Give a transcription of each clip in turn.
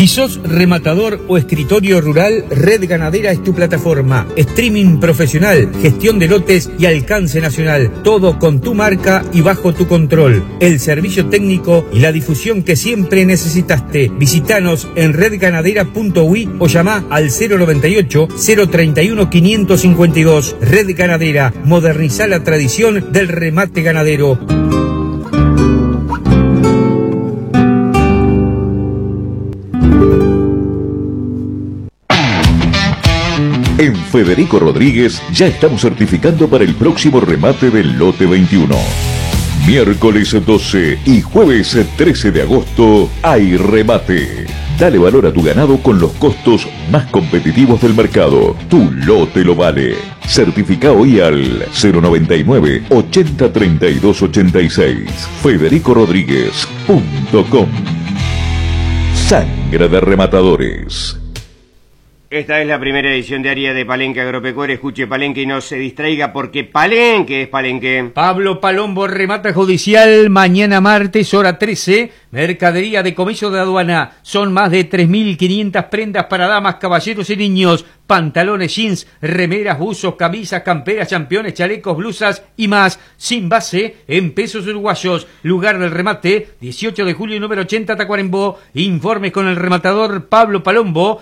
Si sos rematador o escritorio rural, Red Ganadera es tu plataforma. Streaming profesional, gestión de lotes y alcance nacional. Todo con tu marca y bajo tu control. El servicio técnico y la difusión que siempre necesitaste. Visítanos en redganadera.ui o llama al 098-031-552. Red Ganadera. Moderniza la tradición del remate ganadero. En Federico Rodríguez ya estamos certificando para el próximo remate del lote 21. Miércoles 12 y jueves 13 de agosto hay remate. Dale valor a tu ganado con los costos más competitivos del mercado. Tu lote lo vale. Certifica hoy al 099 80 32 86. federicorodríguez.com. Sangre de rematadores. Esta es la primera edición diaria de Palenque Agropecuario. Escuche Palenque y no se distraiga porque Palenque es Palenque. Pablo Palombo remata judicial mañana martes, hora 13. Mercadería de comercio de aduana. Son más de 3.500 prendas para damas, caballeros y niños. Pantalones, jeans, remeras, buzos, camisas, camperas, championes, chalecos, blusas y más. Sin base, en pesos uruguayos. Lugar del remate, 18 de julio, número 80, Tacuarembó. Informes con el rematador Pablo Palombo,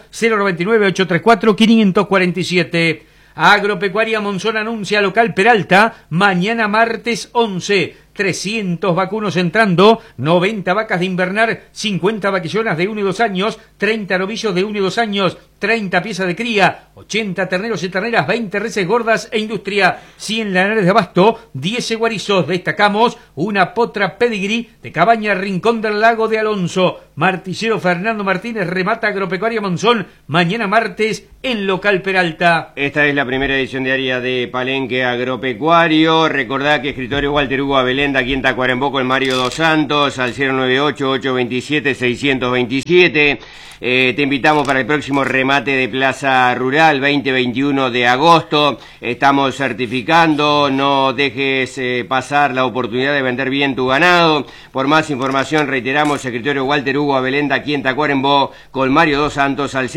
099-834-547. Agropecuaria Monzón anuncia local Peralta, mañana martes 11. 300 vacunos entrando, 90 vacas de invernar, 50 vaquillonas de 1 y 2 años, 30 novillos de 1 y 2 años, 30 piezas de cría, 80 terneros y terneras, 20 reses gordas e industria, 100 lanares de abasto, 10 guarizos. Destacamos una potra pedigrí de Cabaña Rincón del Lago de Alonso. Martillero Fernando Martínez remata Agropecuaria Monzón mañana martes en local Peralta. Esta es la primera edición diaria de Palenque Agropecuario. Recordá que escritorio Walter Hugo Abelenda, aquí en Tacuarembó, con Mario Dos Santos, al 098-827-627. Te invitamos para el próximo remate de Plaza Rural 2021 de agosto. Estamos certificando, no dejes pasar la oportunidad de vender bien tu ganado. Por más información, reiteramos, escritorio Walter Hugo Abelenda, aquí en Tacuarembó, con Mario Dos Santos, al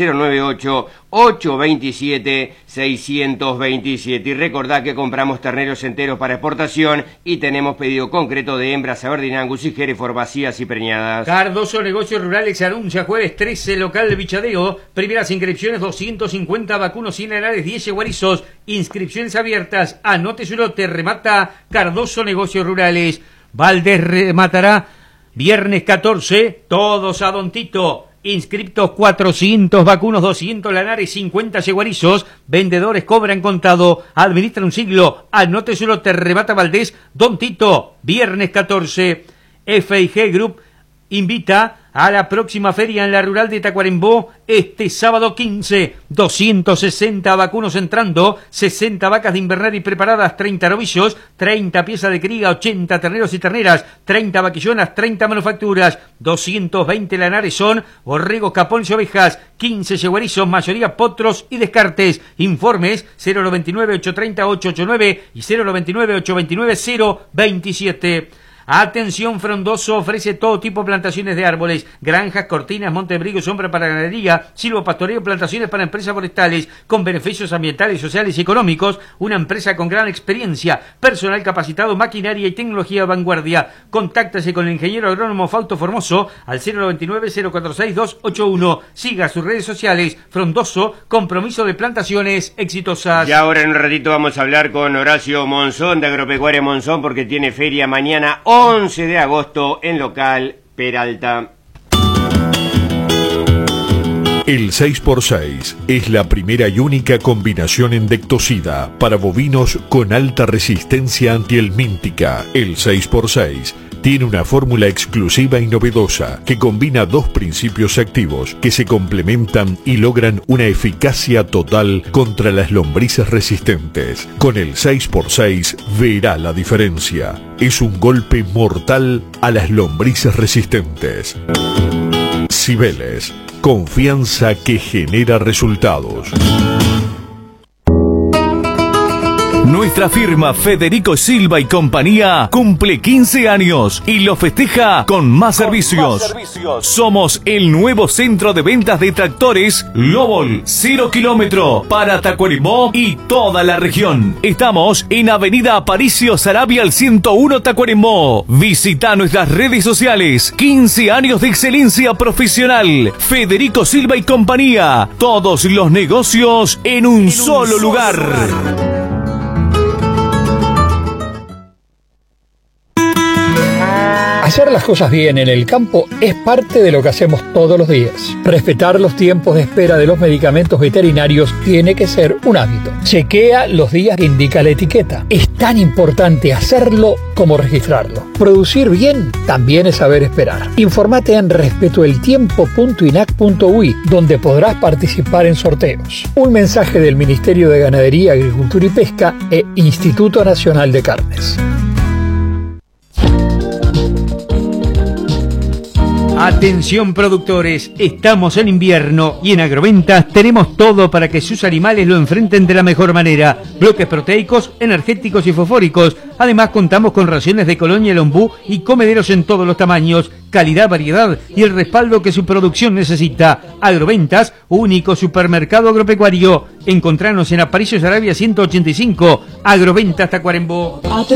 098-827-627. Y recordá que compramos terneros enteros para exportación y tenemos pedido concreto de hembras Aberdeen Angus y Hereford vacías y preñadas. Cardoso Negocios Rurales se anuncia jueves 13, local de Bichadeo. Primeras inscripciones 250 vacunos 100 lanares, 10 guarizos. Inscripciones abiertas. Anote su lote. Remata Cardoso Negocios Rurales. Valdés rematará viernes 14. Todos a Don Tito. Inscriptos 400 vacunos, 200 lanares, 50 yeguarizos. Vendedores cobran contado. Administra un siglo. Anote su lote. Remata Valdés, Don Tito. Viernes 14. FIG Group invita a la próxima feria en la rural de Tacuarembó este sábado 15. 260 vacunos entrando, 60 vacas de invernar y preparadas, 30 novillos, 30 piezas de cría, 80 terneros y terneras, 30 vaquillonas, 30 manufacturas, 220 lanares son borregos, capones y ovejas, 15 yeguarizos, mayoría potros y descartes. Informes 099-830-889 y 099-829-027. Atención, Frondoso ofrece todo tipo de plantaciones de árboles, granjas, cortinas, montebrigo, sombra para ganadería, silvopastoreo, plantaciones para empresas forestales, con beneficios ambientales, sociales y económicos. Una empresa con gran experiencia, personal capacitado, maquinaria y tecnología de vanguardia. Contáctase con el ingeniero agrónomo Fausto Formoso al 099-046-281. Siga sus redes sociales. Frondoso, compromiso de plantaciones exitosas. Y ahora en un ratito vamos a hablar con Horacio Monzón de Agropecuaria Monzón, porque tiene feria mañana 11 de agosto en local Peralta. El 6x6 es la primera y única combinación endectocida para bovinos con alta resistencia antihelmíntica. El 6x6 tiene una fórmula exclusiva y novedosa que combina dos principios activos que se complementan y logran una eficacia total contra las lombrices resistentes. Con el 6x6 verá la diferencia. Es un golpe mortal a las lombrices resistentes. Cibeles, confianza que genera resultados. Nuestra firma Federico Silva y compañía cumple 15 años y lo festeja con más servicios. Somos el nuevo centro de ventas de tractores Lobol 0 kilómetro para Tacuarembó y toda la región. Estamos en Avenida Aparicio Saravia al 101 Tacuarembó. Visita nuestras redes sociales. 15 años de excelencia profesional. Federico Silva y compañía. Todos los negocios en un solo lugar. Hacer las cosas bien en el campo es parte de lo que hacemos todos los días. Respetar los tiempos de espera de los medicamentos veterinarios tiene que ser un hábito. Chequea los días que indica la etiqueta. Es tan importante hacerlo como registrarlo. Producir bien también es saber esperar. Infórmate en respetoeltiempo.inac.uy, donde podrás participar en sorteos. Un mensaje del Ministerio de Ganadería, Agricultura y Pesca e Instituto Nacional de Carnes. Atención productores, estamos en invierno y en Agroventas tenemos todo para que sus animales lo enfrenten de la mejor manera. Bloques proteicos, energéticos y fosfóricos. Además contamos con raciones de colonia y ombú y comederos en todos los tamaños. Calidad, variedad y el respaldo que su producción necesita. Agroventas, único supermercado agropecuario. Encontranos en Aparicio Saravia 185. Agroventas Tacuarembó.